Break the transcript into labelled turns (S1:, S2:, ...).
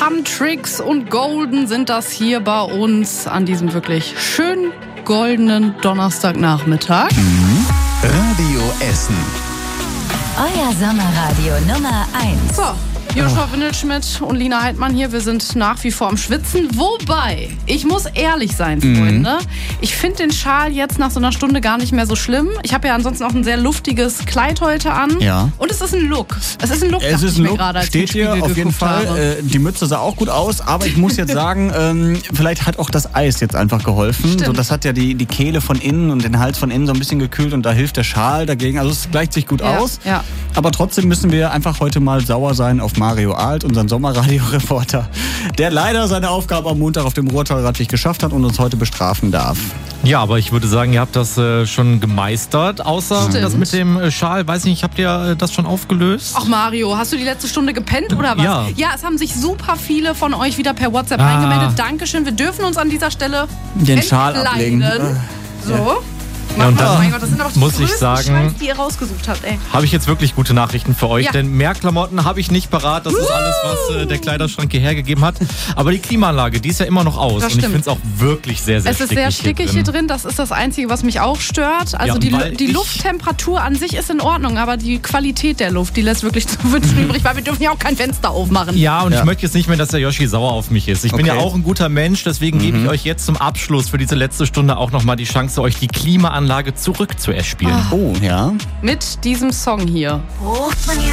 S1: Huntrix und Golden sind das hier bei uns an diesem wirklich schönen goldenen Donnerstagnachmittag.
S2: Radio Essen.
S3: Euer Sommerradio Nummer 1.
S1: So, Joshua Windelschmidt und Lina Heidmann hier. Wir sind nach wie vor am Schwitzen. Wobei, ich muss ehrlich sein, Freunde. Ich finde den Schal jetzt nach so einer Stunde gar nicht mehr so schlimm. Ich habe ja ansonsten auch ein sehr luftiges Kleid heute an.
S2: Ja.
S1: Und es ist ein Look. Es ist ein Look,
S2: Es ist ein Look,
S1: gerade, als
S2: steht
S1: ich in den
S2: hier
S1: Spiegel
S2: auf jeden
S1: geguckt
S2: Fall.
S1: habe.
S2: Die Mütze sah auch gut aus, aber ich muss jetzt sagen, vielleicht hat auch das Eis jetzt einfach geholfen.
S1: Stimmt.
S2: So, das hat ja die Kehle von innen und den Hals von innen so ein bisschen gekühlt und da hilft der Schal dagegen. Also es gleicht sich gut aus.
S1: Ja.
S2: Aber trotzdem müssen wir einfach heute mal sauer sein auf Mario Alt, unseren Sommerradio-Reporter, der leider seine Aufgabe am Montag auf dem Ruhrtalradweg geschafft hat und uns heute bestrafen darf.
S4: Ja, aber ich würde sagen, ihr habt das schon gemeistert. Außer
S1: Stimmt.
S4: das mit dem Schal, weiß nicht, habt ihr das schon aufgelöst?
S1: Ach Mario, hast du die letzte Stunde gepennt oder was?
S4: Ja.
S1: Es haben sich super viele von euch wieder per WhatsApp eingemeldet. Dankeschön, wir dürfen uns an dieser Stelle
S2: Den Schal
S1: entkleiden.
S2: ablegen.
S1: So.
S4: Ja, und dann
S1: Oh mein Gott, das sind aber die
S4: muss ich
S1: größten
S4: sagen,
S1: Schals, die ihr rausgesucht habt, ey.
S4: habe ich jetzt wirklich gute Nachrichten für euch,
S1: Ja.
S4: denn mehr Klamotten habe ich nicht parat. Das ist alles, was der Kleiderschrank hier hergegeben hat. Aber die Klimaanlage, die ist ja immer noch aus.
S1: Das
S4: und ich
S1: stimmt.
S4: finde es auch wirklich sehr, sehr
S1: Es ist
S4: stickig
S1: sehr stickig hier drin. Das ist das Einzige, was mich auch stört. Also
S4: Ja, weil
S1: die
S4: ich-
S1: Lufttemperatur an sich ist in Ordnung, aber die Qualität der Luft, die lässt wirklich zu wünschen übrig, weil wir dürfen ja auch kein Fenster aufmachen.
S4: Ja, und
S2: Ja.
S4: ich möchte jetzt nicht mehr, dass der Yoshi sauer auf mich ist. Ich bin ja
S2: Okay.
S4: auch ein guter Mensch, deswegen gebe ich euch jetzt zum Abschluss für diese letzte Stunde auch nochmal die Chance, euch die Klimaanlage zurück zu erspielen.
S2: Oh, ja.
S1: Mit diesem Song hier.
S3: Hoch von ihr